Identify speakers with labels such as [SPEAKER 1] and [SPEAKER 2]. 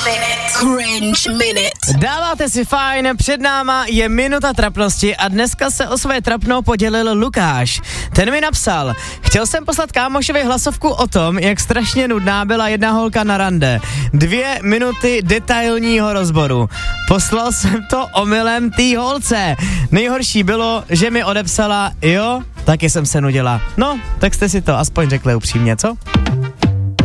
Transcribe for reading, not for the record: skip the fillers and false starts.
[SPEAKER 1] Cringe Minute.
[SPEAKER 2] Dáváte si fajn, před náma je minuta trapnosti a dneska se o své trapno podělil Lukáš. Ten mi napsal: chtěl jsem poslat kámošovi hlasovku o tom, jak strašně nudná byla jedna holka na rande. 2 minuty detailního rozboru. Poslal jsem to omylem té holce. Nejhorší bylo, že mi odepsala: jo, taky jsem se nudila. No, tak jste si to aspoň řekli upřímně, co?